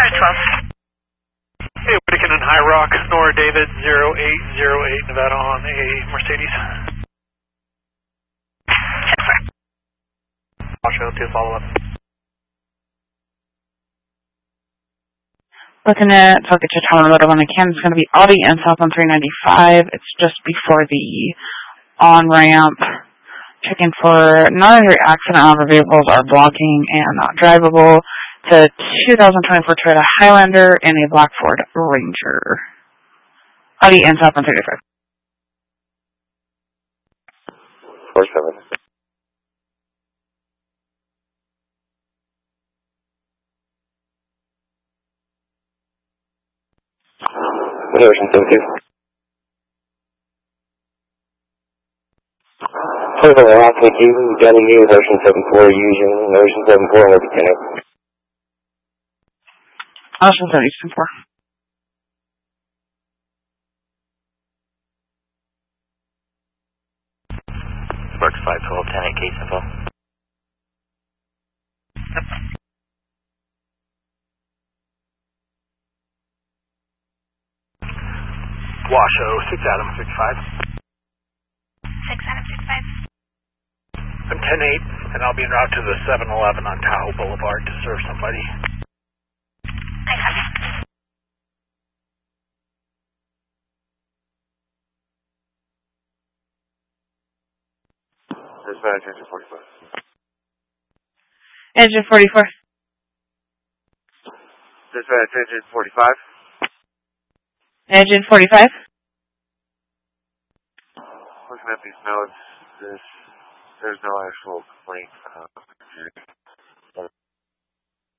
Hey, Whittican and High Rock, Nora David 0808 Nevada on a Mercedes. Washoe to follow up. Looking at Target Chitama Motor when I can. It's going to be Audi and South on 395. It's just before the on-ramp. Checking for none of your accident on the vehicles are blocking and not drivable. It's a 2024 Toyota Highlander and a black Ford Ranger. Audi and South on 395. 47. Ocean 72. Total Rockwood UW Ocean 74 using Ocean 74 and Lieutenant. Ocean 74. Sparks 512, 10 case info. Washoe, 6 Adam 65. 6 Adam 65. I'm 10-8, and I'll be en route to the 7-Eleven on Tahoe Boulevard to serve somebody. I copy. Dispatch, engine 44. Engine 44. Dispatch, engine 45. Engine 45. Looking at these notes, there's no actual complaint.